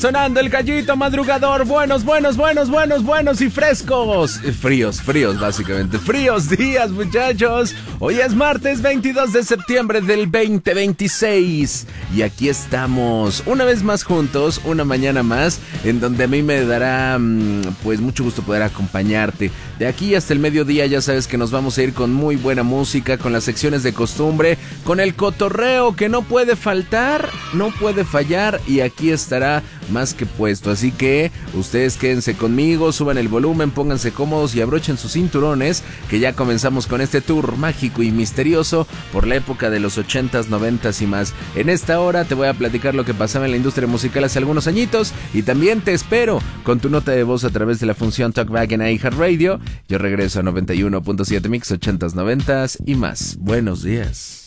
Sonando el gallito madrugador, buenos y frescos. Fríos básicamente, fríos días muchachos. Hoy es martes 22 de septiembre del 2026 y aquí estamos una vez más juntos, una mañana más, en donde a mí me dará pues mucho gusto poder acompañarte. De aquí hasta el mediodía ya sabes que nos vamos a ir con muy buena música, con las secciones de costumbre, con el cotorreo que no puede faltar, no puede fallar y aquí estará más que puesto, así que ustedes quédense conmigo, suban el volumen, pónganse cómodos y abrochen sus cinturones, que ya comenzamos con este tour mágico y misterioso por la época de los 80s, 90s y más. En esta hora te voy a platicar lo que pasaba en la industria musical hace algunos añitos y también te espero con tu nota de voz a través de la función Talkback en iHeartRadio. Yo regreso a 91.7 Mix 80s, 90s y más. Buenos días.